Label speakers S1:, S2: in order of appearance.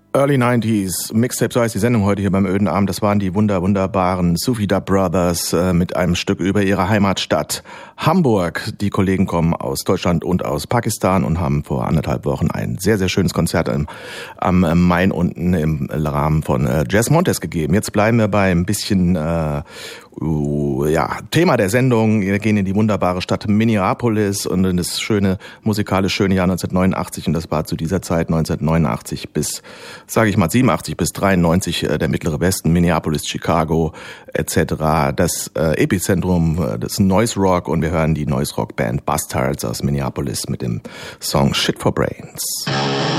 S1: Early 90s, Mixtape, so heißt die Sendung heute hier beim Öden Abend. Das waren die wunderbaren Sufi Dub Brothers mit einem Stück über ihre Heimatstadt Hamburg. Die Kollegen kommen aus Deutschland und aus Pakistan und haben vor 1,5 Wochen ein sehr, sehr schönes Konzert am Main unten im Rahmen von Jazz Montes gegeben. Jetzt bleiben wir bei ein bisschen Thema der Sendung. Wir gehen in die wunderbare Stadt Minneapolis und in das musikalisch schöne Jahr 1989. Und das war zu dieser Zeit 1989 bis, sage ich mal, 87 bis 93 der Mittlere Westen, Minneapolis, Chicago etc. Das Epizentrum des Noise Rock, und wir hören die Noise Rock Band Bastards aus Minneapolis mit dem Song Shit for Brains.